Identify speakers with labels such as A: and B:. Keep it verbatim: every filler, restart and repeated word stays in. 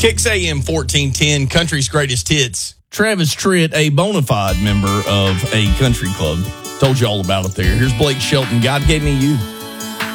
A: Kicks A M fourteen ten, country's greatest hits.
B: Travis Tritt, a bona fide member of a country club. Told you all about it there. Here's Blake Shelton, God Gave Me You.